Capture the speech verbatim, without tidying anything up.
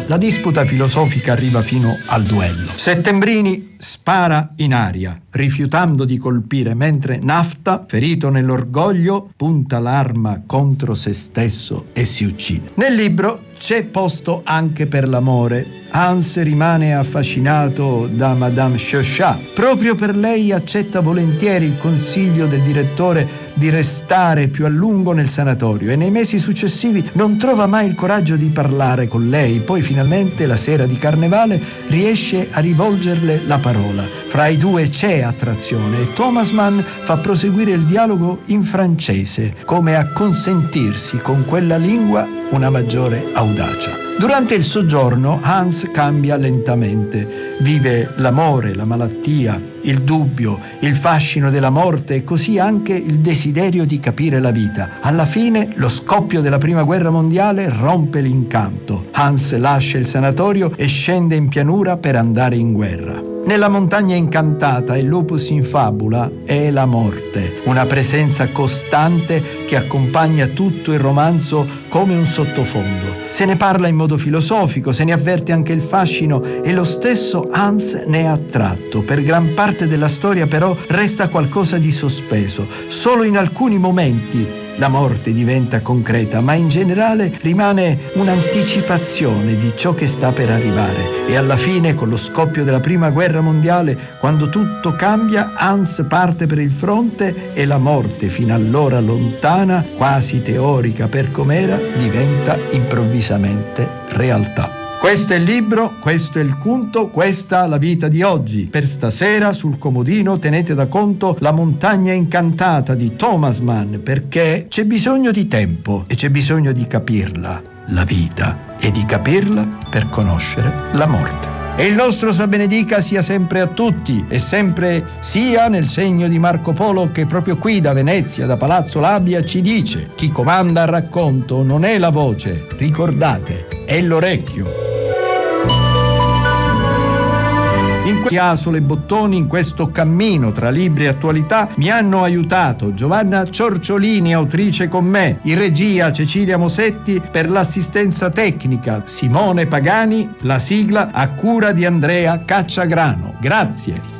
La disputa filosofica arriva fino al duello. Settembrini spara in aria, rifiutando di colpire, mentre Nafta, ferito nell'orgoglio, punta l'arma contro se stesso e si uccide. Nel libro c'è posto anche per l'amore. Hans rimane affascinato da Madame Chauchat. Proprio per lei accetta volentieri il consiglio del direttore di restare più a lungo nel sanatorio e nei mesi successivi non trova mai il coraggio di parlare con lei. Poi finalmente la sera di Carnevale riesce a rivolgerle la parola. Fra i due c'è attrazione e Thomas Mann fa proseguire il dialogo in francese, come a consentirsi con quella lingua una maggiore audacia. Durante il soggiorno Hans cambia lentamente, vive l'amore, la malattia, il dubbio, il fascino della morte e così anche il desiderio di capire la vita. Alla fine lo scoppio della prima guerra mondiale rompe l'incanto. Hans lascia il sanatorio e scende in pianura per andare in guerra. Nella montagna incantata il lupus in fabula è la morte, una presenza costante che accompagna tutto il romanzo come un sottofondo. Se ne parla in modo filosofico, se ne avverte anche il fascino e lo stesso Hans ne è attratto. Per gran parte della storia però resta qualcosa di sospeso. Solo in alcuni momenti la morte diventa concreta, ma in generale rimane un'anticipazione di ciò che sta per arrivare. E alla fine, con lo scoppio della prima guerra mondiale, quando tutto cambia, Hans parte per il fronte e la morte, fino allora lontana, quasi teorica per com'era, diventa improvvisamente realtà. Questo è il libro, questo è il conto, questa la vita di oggi. Per stasera sul comodino tenete da conto La montagna incantata di Thomas Mann, perché c'è bisogno di tempo e c'è bisogno di capirla, la vita, e di capirla per conoscere la morte. E il nostro Sa benedica sia sempre a tutti e sempre sia nel segno di Marco Polo, che proprio qui da Venezia, da Palazzo Labia, ci dice: chi comanda al racconto non è la voce, ricordate, è l'orecchio. In Chiasole e Bottoni, in questo cammino tra libri e attualità, mi hanno aiutato Giovanna Ciorciolini, autrice con me, in regia Cecilia Mosetti, per l'assistenza tecnica Simone Pagani, la sigla a cura di Andrea Cacciagrano. Grazie.